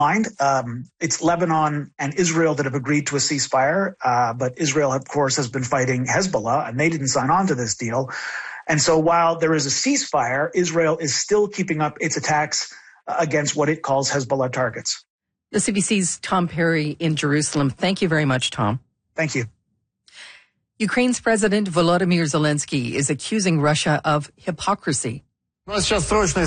mind. It's Lebanon and Israel that have agreed to a ceasefire, but Israel, of course, has been fighting Hezbollah, and they didn't sign on to this deal. And so while there is a ceasefire, Israel is still keeping up its attacks against what it calls Hezbollah targets. The CBC's Tom Perry in Jerusalem. Thank you very much, Tom. Thank you. Ukraine's President Volodymyr Zelensky is accusing Russia of hypocrisy. Russia's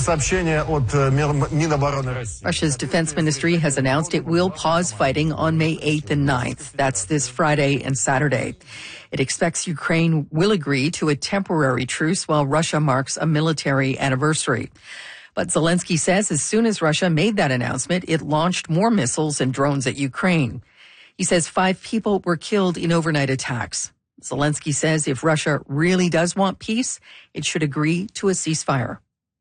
defense ministry has announced it will pause fighting on May 8th and 9th. That's this Friday and Saturday. It expects Ukraine will agree to a temporary truce while Russia marks a military anniversary. But Zelensky says as soon as Russia made that announcement, it launched more missiles and drones at Ukraine. He says 5 people were killed in overnight attacks. Zelensky says if Russia really does want peace, it should agree to a ceasefire.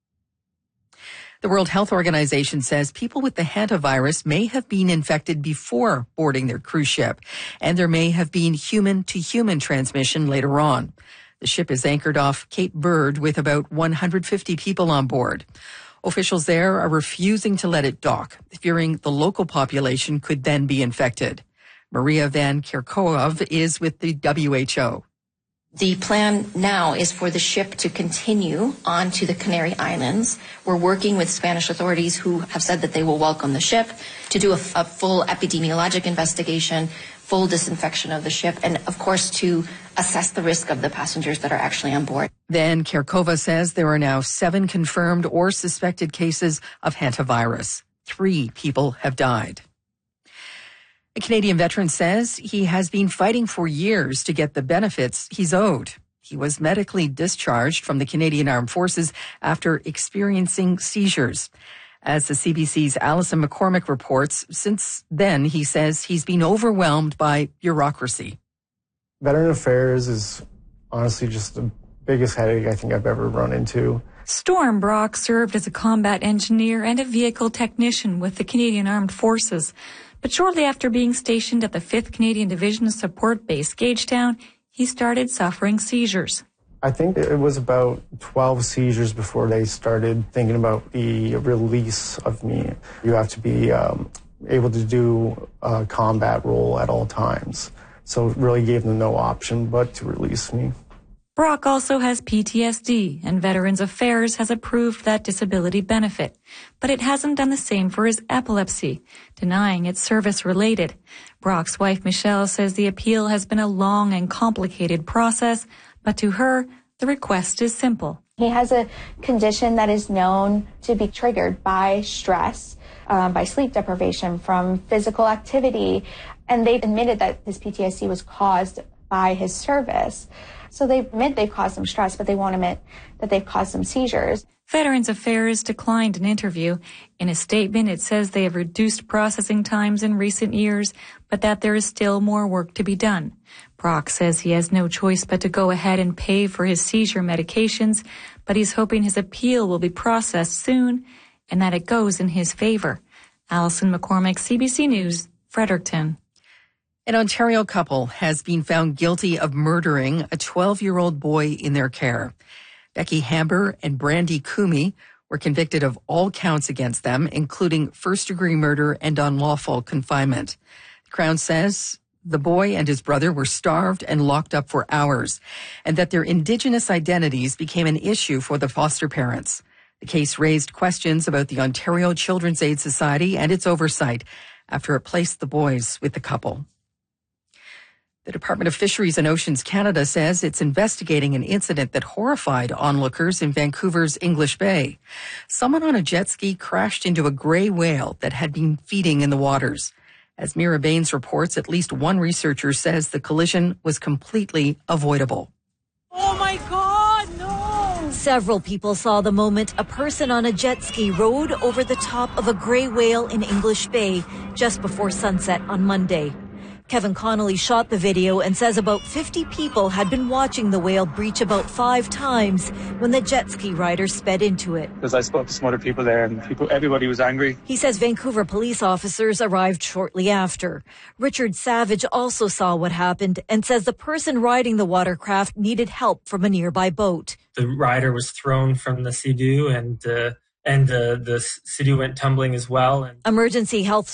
The World Health Organization says people with the hantavirus may have been infected before boarding their cruise ship, and there may have been human-to-human transmission later on. The ship is anchored off Cape Verde with about 150 people on board. Officials there are refusing to let it dock, fearing the local population could then be infected. Maria Van Kerkhove is with the WHO. The plan now is for the ship to continue on to the Canary Islands. We're working with Spanish authorities who have said that they will welcome the ship to do a full epidemiologic investigation, full disinfection of the ship, and of course to assess the risk of the passengers that are actually on board. Van Kerkhove says there are now 7 confirmed or suspected cases of hantavirus. 3 people have died. A Canadian veteran says he has been fighting for years to get the benefits he's owed. He was medically discharged from the Canadian Armed Forces after experiencing seizures. As the CBC's Alison McCormick reports, since then, he says he's been overwhelmed by bureaucracy. Veteran Affairs is honestly just the biggest headache I think I've ever run into. Storm Brock served as a combat engineer and a vehicle technician with the Canadian Armed Forces. But shortly after being stationed at the 5th Canadian Division Support Base Gagetown, he started suffering seizures. I think it was about 12 seizures before they started thinking about the release of me. You have to be able to do a combat role at all times. So it really gave them no option but to release me. Brock also has PTSD, and Veterans Affairs has approved that disability benefit. But it hasn't done the same for his epilepsy, denying it's service-related. Brock's wife, Michelle, says the appeal has been a long and complicated process, but to her, the request is simple. He has a condition that is known to be triggered by stress, by sleep deprivation, from physical activity, and they've admitted that his PTSD was caused by his service. So they admit they've caused him stress, but they won't admit that they've caused him seizures. Veterans Affairs declined an interview. In a statement, it says they have reduced processing times in recent years, but that there is still more work to be done. Brock says he has no choice but to go ahead and pay for his seizure medications, but he's hoping his appeal will be processed soon and that it goes in his favor. Alison McCormick, CBC News, Fredericton. An Ontario couple has been found guilty of murdering a 12-year-old boy in their care. Becky Hamber and Brandy Kumi were convicted of all counts against them, including first-degree murder and unlawful confinement. The Crown says the boy and his brother were starved and locked up for hours, and that their Indigenous identities became an issue for the foster parents. The case raised questions about the Ontario Children's Aid Society and its oversight after it placed the boys with the couple. The Department of Fisheries and Oceans Canada says it's investigating an incident that horrified onlookers in Vancouver's English Bay. Someone on a jet ski crashed into a gray whale that had been feeding in the waters. As Mira Baines reports, at least one researcher says the collision was completely avoidable. Oh my God, no! Several people saw the moment a person on a jet ski rode over the top of a gray whale in English Bay just before sunset on Monday. Kevin Connolly shot the video and says about 50 people had been watching the whale breach about 5 times when the jet ski rider sped into it. Because I spoke to some other people there and everybody was angry. He says Vancouver police officers arrived shortly after. Richard Savage also saw what happened and says the person riding the watercraft needed help from a nearby boat. The rider was thrown from the Sea-Doo and and the city went tumbling as well. Emergency health